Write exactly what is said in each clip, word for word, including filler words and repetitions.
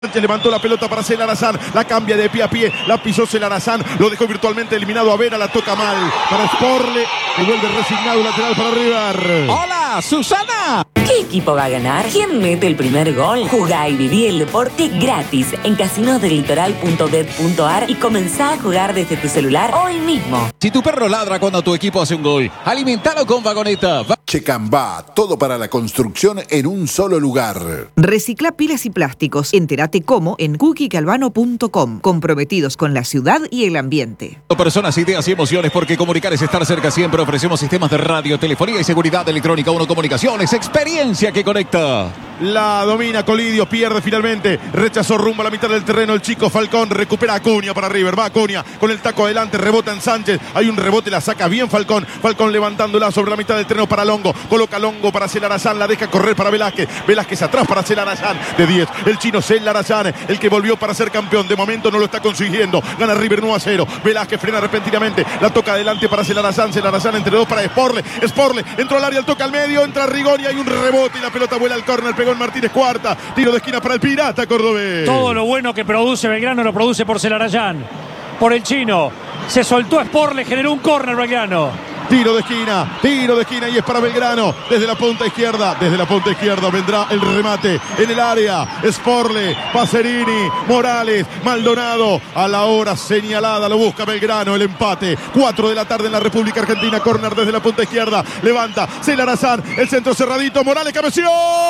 Levantó la pelota para Celarazán, la cambia de pie a pie, la pisó Celarazán, lo dejó virtualmente eliminado a Vera, la toca mal para Sporle, que vuelve resignado lateral para River. ¡Hola, Susana! ¿Qué equipo va a ganar? ¿Quién mete el primer gol? Jugá y viví el deporte gratis en casinos del litoral punto bet punto ar y comenzá a jugar desde tu celular hoy mismo. Si tu perro ladra cuando tu equipo hace un gol, alimentalo con Vagoneta. Va Checambá, todo para la construcción en un solo lugar. Recicla pilas y plásticos. Entérate cómo en cookie calvano punto com. Comprometidos con la ciudad y el ambiente. Personas, ideas y emociones, porque comunicar es estar cerca siempre. Ofrecemos sistemas de radio, telefonía y seguridad electrónica. Uno Comunicaciones, experiencia que conecta. La domina Colidio, pierde finalmente, rechazó rumbo a la mitad del terreno el chico Falcón, recupera a Acuña para River, va Acuña con el taco adelante, rebota en Sánchez, hay un rebote, la saca bien Falcón, Falcón levantándola sobre la mitad del terreno para Longo, coloca Longo para Celarazán, la deja correr para Velázquez, Velázquez atrás para Celarazán, de diez, el chino Celarazán, el que volvió para ser campeón, de momento no lo está consiguiendo, gana River uno a cero, Velázquez frena repentinamente, la toca adelante para Celarazán, Celarazán entre dos para Sporle, Sporle, entró al área, el toca al medio, entra Rigoni, hay un rebote y la pelota vuela al córner, pegó en Martínez Cuarta, tiro de esquina para el Pirata cordobés. Todo lo bueno que produce Belgrano lo produce por Celarazán, por el chino, se soltó a Sporle, generó un córner Belgrano. Tiro de esquina, tiro de esquina y es para Belgrano, desde la punta izquierda, desde la punta izquierda vendrá el remate en el área, Sporle, Pacerini, Morales, Maldonado, a la hora señalada lo busca Belgrano, el empate, cuatro de la tarde en la República Argentina, córner desde la punta izquierda, levanta Celarazán, el centro cerradito, Morales cabeció.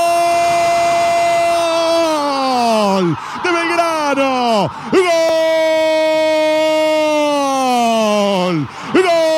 ¡Gol de Belgrano! ¡Gol! ¡Gol!